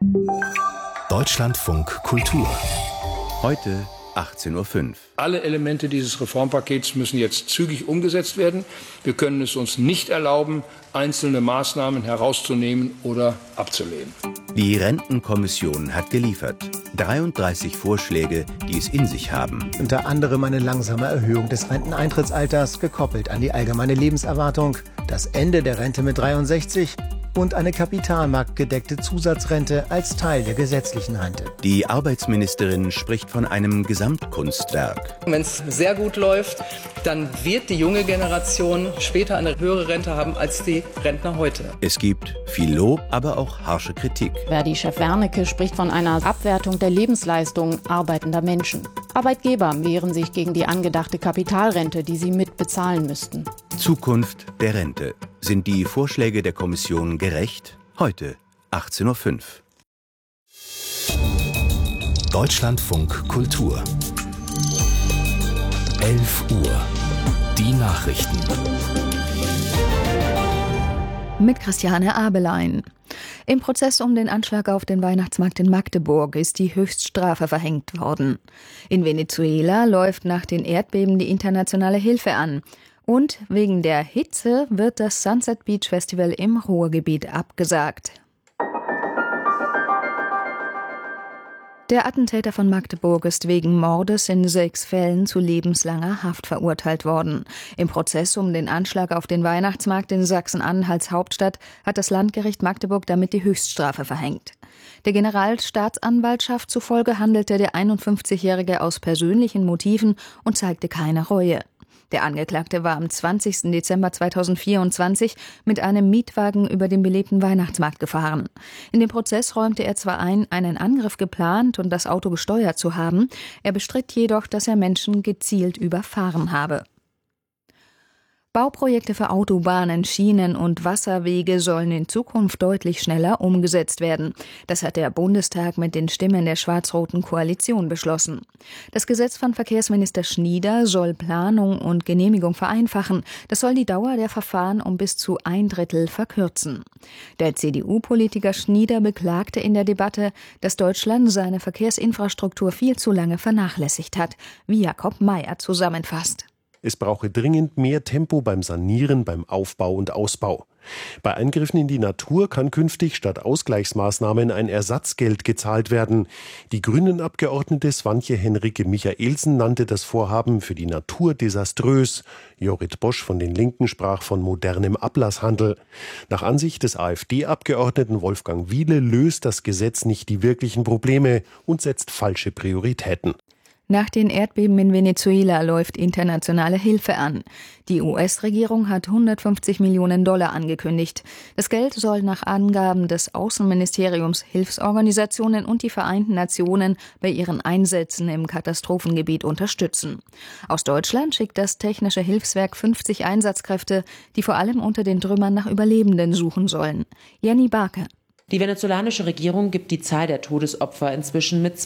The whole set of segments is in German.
Deutschlandfunk Kultur. Heute 18:05 Uhr. Alle Elemente dieses Reformpakets müssen jetzt zügig umgesetzt werden. Wir können es uns nicht erlauben, einzelne Maßnahmen herauszunehmen oder abzulehnen. Die Rentenkommission hat geliefert. 33 Vorschläge, die es in sich haben. Unter anderem eine langsame Erhöhung des Renteneintrittsalters, gekoppelt an die allgemeine Lebenserwartung, das Ende der Rente mit 63 und eine kapitalmarktgedeckte Zusatzrente als Teil der gesetzlichen Rente. Die Arbeitsministerin spricht von einem Gesamtkunstwerk. Wenn es sehr gut läuft, dann wird die junge Generation später eine höhere Rente haben als die Rentner heute. Es gibt viel Lob, aber auch harsche Kritik. Verdi-Chef Wernicke spricht von einer Abwertung der Lebensleistung arbeitender Menschen. Arbeitgeber wehren sich gegen die angedachte Kapitalrente, die sie mitbezahlen müssten. Zukunft der Rente. Sind die Vorschläge der Kommission gerecht? Heute 18:05 Uhr. Deutschlandfunk Kultur. 11 Uhr. Die Nachrichten. Mit Christiane Abelein. Im Prozess um den Anschlag auf den Weihnachtsmarkt in Magdeburg ist die Höchststrafe verhängt worden. In Venezuela läuft nach den Erdbeben die internationale Hilfe an. Und wegen der Hitze wird das Sunset Beach Festival im Ruhrgebiet abgesagt. Der Attentäter von Magdeburg ist wegen Mordes in 6 Fällen zu lebenslanger Haft verurteilt worden. Im Prozess um den Anschlag auf den Weihnachtsmarkt in Sachsen-Anhalts Hauptstadt hat das Landgericht Magdeburg damit die Höchststrafe verhängt. Der Generalstaatsanwaltschaft zufolge handelte der 51-Jährige aus persönlichen Motiven und zeigte keine Reue. Der Angeklagte war am 20. Dezember 2024 mit einem Mietwagen über den belebten Weihnachtsmarkt gefahren. In dem Prozess räumte er zwar ein, einen Angriff geplant und das Auto gesteuert zu haben, er bestritt jedoch, dass er Menschen gezielt überfahren habe. Bauprojekte für Autobahnen, Schienen und Wasserwege sollen in Zukunft deutlich schneller umgesetzt werden. Das hat der Bundestag mit den Stimmen der schwarz-roten Koalition beschlossen. Das Gesetz von Verkehrsminister Schnieder soll Planung und Genehmigung vereinfachen. Das soll die Dauer der Verfahren um bis zu 1/3 verkürzen. Der CDU-Politiker Schnieder beklagte in der Debatte, dass Deutschland seine Verkehrsinfrastruktur viel zu lange vernachlässigt hat, wie Jakob Mayer zusammenfasst. Es brauche dringend mehr Tempo beim Sanieren, beim Aufbau und Ausbau. Bei Eingriffen in die Natur kann künftig statt Ausgleichsmaßnahmen ein Ersatzgeld gezahlt werden. Die Grünen-Abgeordnete Swantje Henrike Michaelsen nannte das Vorhaben für die Natur desaströs. Jorrit Bosch von den Linken sprach von modernem Ablasshandel. Nach Ansicht des AfD-Abgeordneten Wolfgang Wiele löst das Gesetz nicht die wirklichen Probleme und setzt falsche Prioritäten. Nach den Erdbeben in Venezuela läuft internationale Hilfe an. Die US-Regierung hat $150 Millionen angekündigt. Das Geld soll nach Angaben des Außenministeriums Hilfsorganisationen und die Vereinten Nationen bei ihren Einsätzen im Katastrophengebiet unterstützen. Aus Deutschland schickt das Technische Hilfswerk 50 Einsatzkräfte, die vor allem unter den Trümmern nach Überlebenden suchen sollen. Jenny Barke. Die venezolanische Regierung gibt die Zahl der Todesopfer inzwischen mit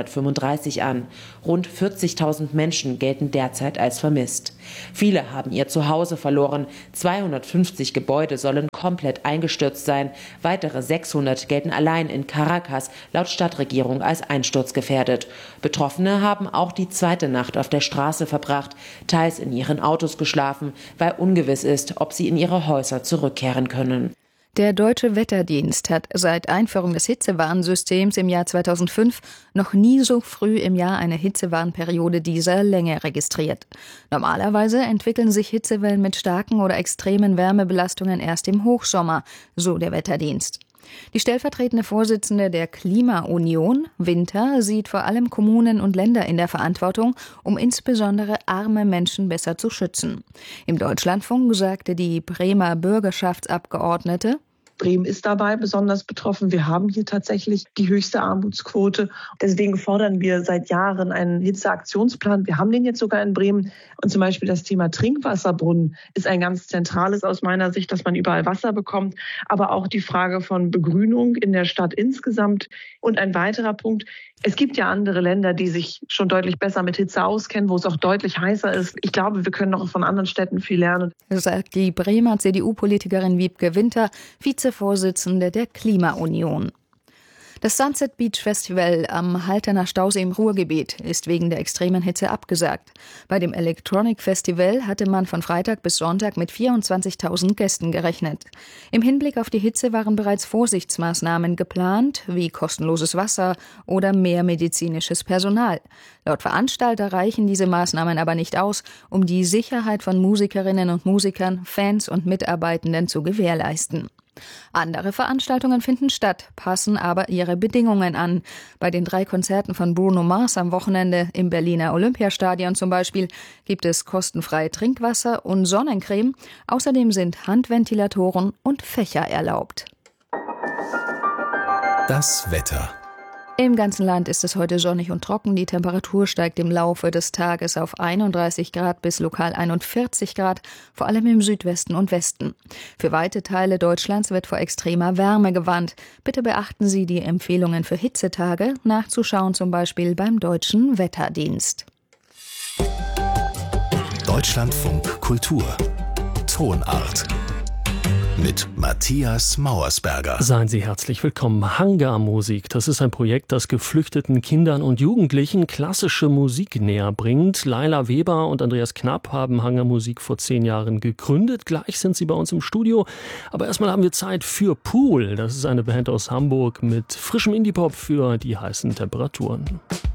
235 an. Rund 40.000 Menschen gelten derzeit als vermisst. Viele haben ihr Zuhause verloren. 250 Gebäude sollen komplett eingestürzt sein. Weitere 600 gelten allein in Caracas laut Stadtregierung als einsturzgefährdet. Betroffene haben auch die zweite Nacht auf der Straße verbracht, teils in ihren Autos geschlafen, weil ungewiss ist, ob sie in ihre Häuser zurückkehren können. Der Deutsche Wetterdienst hat seit Einführung des Hitzewarnsystems im Jahr 2005 noch nie so früh im Jahr eine Hitzewarnperiode dieser Länge registriert. Normalerweise entwickeln sich Hitzewellen mit starken oder extremen Wärmebelastungen erst im Hochsommer, so der Wetterdienst. Die stellvertretende Vorsitzende der Klimaunion, Winter, sieht vor allem Kommunen und Länder in der Verantwortung, um insbesondere arme Menschen besser zu schützen. Im Deutschlandfunk sagte die Bremer Bürgerschaftsabgeordnete: Bremen ist dabei besonders betroffen. Wir haben hier tatsächlich die höchste Armutsquote. Deswegen fordern wir seit Jahren einen Hitzeaktionsplan. Wir haben den jetzt sogar in Bremen. Und zum Beispiel das Thema Trinkwasserbrunnen ist ein ganz zentrales aus meiner Sicht, dass man überall Wasser bekommt. Aber auch die Frage von Begrünung in der Stadt insgesamt. Und ein weiterer Punkt: Es gibt ja andere Länder, die sich schon deutlich besser mit Hitze auskennen, wo es auch deutlich heißer ist. Ich glaube, wir können noch von anderen Städten viel lernen. Sagt die Bremer CDU-Politikerin Wiebke Winter, Vizevorsitzende der Klimaunion. Das Sunset Beach Festival am Halterner Stausee im Ruhrgebiet ist wegen der extremen Hitze abgesagt. Bei dem Electronic Festival hatte man von Freitag bis Sonntag mit 24.000 Gästen gerechnet. Im Hinblick auf die Hitze waren bereits Vorsichtsmaßnahmen geplant, wie kostenloses Wasser oder mehr medizinisches Personal. Laut Veranstalter reichen diese Maßnahmen aber nicht aus, um die Sicherheit von Musikerinnen und Musikern, Fans und Mitarbeitenden zu gewährleisten. Andere Veranstaltungen finden statt, passen aber ihre Bedingungen an. Bei den 3 Konzerten von Bruno Mars am Wochenende im Berliner Olympiastadion zum Beispiel gibt es kostenfrei Trinkwasser und Sonnencreme. Außerdem sind Handventilatoren und Fächer erlaubt. Das Wetter. Im ganzen Land ist es heute sonnig und trocken. Die Temperatur steigt im Laufe des Tages auf 31 Grad bis lokal 41 Grad, vor allem im Südwesten und Westen. Für weite Teile Deutschlands wird vor extremer Wärme gewarnt. Bitte beachten Sie die Empfehlungen für Hitzetage, nachzuschauen zum Beispiel beim Deutschen Wetterdienst. Deutschlandfunk Kultur. Tonart. Mit Matthias Mauersberger. Seien Sie herzlich willkommen. Hangar-Musik, das ist ein Projekt, das geflüchteten Kindern und Jugendlichen klassische Musik näher bringt. Laila Weber und Andreas Knapp haben Hangar-Musik vor 10 Jahren gegründet. Gleich sind sie bei uns im Studio. Aber erstmal haben wir Zeit für Pool. Das ist eine Band aus Hamburg mit frischem Indie-Pop für die heißen Temperaturen.